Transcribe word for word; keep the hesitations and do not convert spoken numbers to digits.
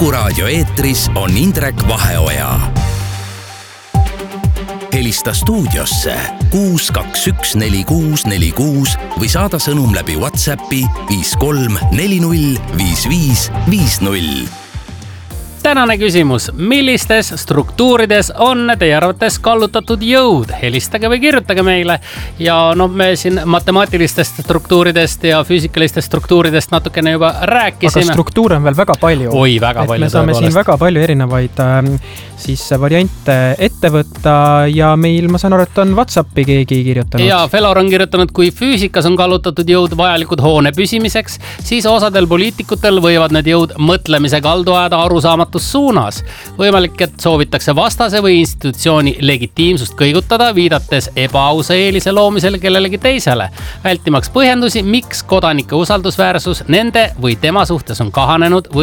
Kuku Raadio eetris on Indrek Vaheoja. Helista stuudiosse kuus kaks üks neli kuus neli kuus või saada sõnum läbi WhatsAppi viis kolm neli null viis viis viis null. Tänane küsimus, millistes struktuurides on teie arvates kallutatud jõud? Helistage või kirjutage meile. Ja no me siin matemaatilistest struktuuridest ja füüsikalistest struktuuridest natukene juba rääkisime. Aga struktuur on veel väga palju. Oi, väga et palju. Me saame siin väga palju erinevaid äh, siis variante ette võtta ja meil, ma saan aru, et on WhatsAppi keegi kirjutanud. Ja Felor on kirjutanud, kui füüsikas on kallutatud jõud vajalikud hoone püsimiseks, siis osadel poliitikutel võivad need jõud mõtlemise kaldu ajada arusaamatu suunas. Võimalik, et soovitakse vastase või institutsiooni legitiimsust kõigutada, viidates ebaausa eelise loomisel kellelegi teisele. Vältimaks põhjendusi, miks kodanike usaldusväärsus nende või tema suhtes on kahanenud või